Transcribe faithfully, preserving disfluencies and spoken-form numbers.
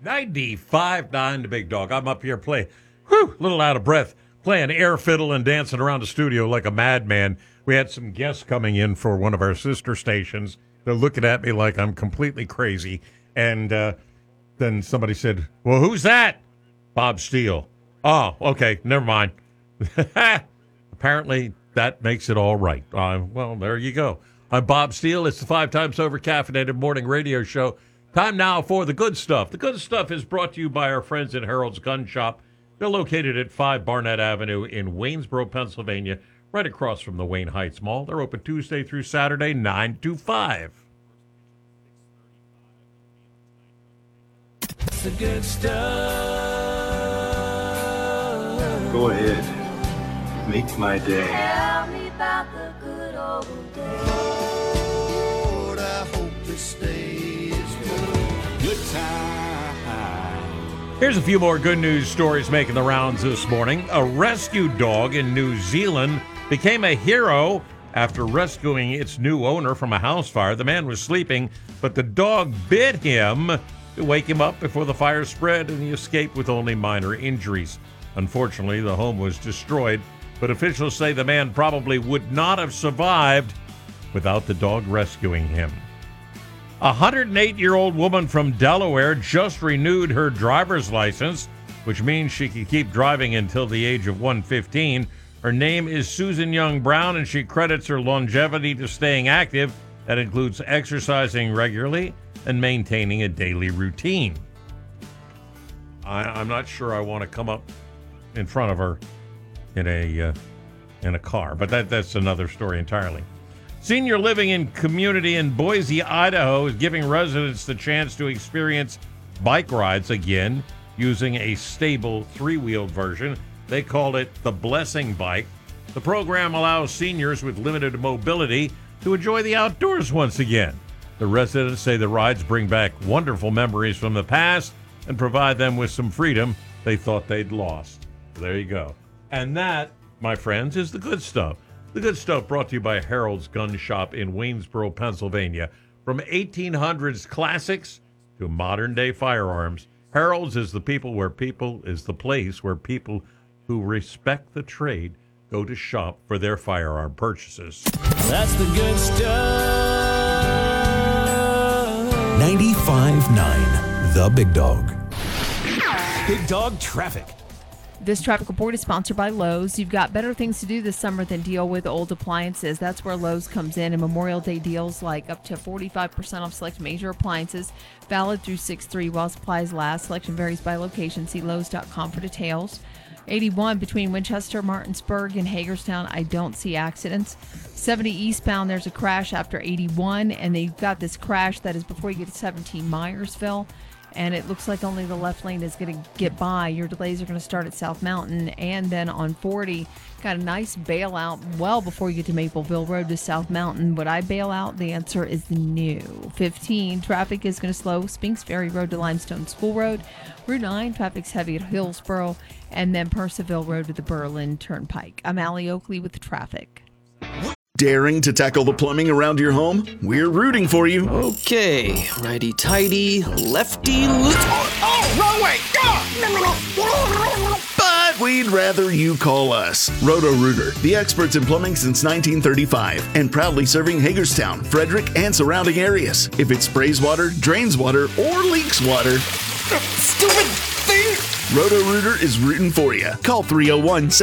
ninety-five nine The Big Dog. I'm up here playing, whew, a little out of breath, playing air fiddle and dancing around the studio like a madman. We had some guests coming in for one of our sister stations. They're looking at me like I'm completely crazy. And uh, then somebody said, well, who's that? Bob Steele. Oh, okay, never mind. Apparently, that makes it all right. Uh, well, there you go. I'm Bob Steele. It's the Five Times Over Caffeinated Morning Radio Show. Time now for The Good Stuff. The Good Stuff is brought to you by our friends at Harold's Gun Shop. They're located at five Barnett Avenue in Waynesboro, Pennsylvania, right across from the Wayne Heights Mall. They're open Tuesday through Saturday, nine to five. It's the good stuff. Go ahead. Make my day. Tell me about the good old days. Lord, I hope this stays good. Good time. Here's a few more good news stories making the rounds this morning. A rescue dog in New Zealand became a hero after rescuing its new owner from a house fire. The man was sleeping, but the dog bit him to wake him up before the fire spread, and he escaped with only minor injuries. Unfortunately, the home was destroyed, but officials say the man probably would not have survived without the dog rescuing him. A one hundred eight-year-old woman from Delaware just renewed her driver's license, which means she can keep driving until the age of one hundred fifteen. Her name is Susan Young Brown, and she credits her longevity to staying active. That includes exercising regularly and maintaining a daily routine. I, I'm not sure I want to come up in front of her in a uh, in a car, but that that's another story entirely. Senior Living in Community in Boise, Idaho is giving residents the chance to experience bike rides again using a stable three-wheeled version. They call it the Blessing Bike. The program allows seniors with limited mobility to enjoy the outdoors once again. The residents say the rides bring back wonderful memories from the past and provide them with some freedom they thought they'd lost. There you go. And that, my friends, is the good stuff. The good stuff brought to you by Harold's Gun Shop in Waynesboro, Pennsylvania. From eighteen hundreds classics to modern-day firearms, Harold's is the people where people is the place where people who respect the trade go to shop for their firearm purchases. That's the good stuff. ninety-five nine The Big Dog. Big Dog Traffic. This traffic report is sponsored by Lowe's. You've got better things to do this summer than deal with old appliances. That's where Lowe's comes in. And Memorial Day deals like up to forty-five percent off select major appliances, valid through six three while supplies last. Selection varies by location. See Lowes dot com for details. eighty-one between Winchester, Martinsburg, and Hagerstown. I don't see accidents. seventy eastbound, there's a crash after eighty-one, and they've got this crash that is before you get to seventeen Myersville. And it looks like only the left lane is going to get by. Your delays are going to start at South Mountain. And then on forty, got a nice bailout well before you get to Mapleville Road to South Mountain. Would I bail out? The answer is no. fifteen, traffic is going to slow. Spinks Ferry Road to Limestone School Road. Route nine, traffic's heavy at Hillsboro. And then Percival Road to the Berlin Turnpike. I'm Allie Oakley with the traffic. Daring to tackle the plumbing around your home? We're rooting for you. Okay, righty-tighty, lefty loop. Oh, oh, wrong way! Ah! But we'd rather you call us. Roto-Rooter, the experts in plumbing since nineteen thirty-five, and proudly serving Hagerstown, Frederick, and surrounding areas. If it sprays water, drains water, or leaks water, Stupid thing! Roto-Rooter is rooting for you. Call three oh one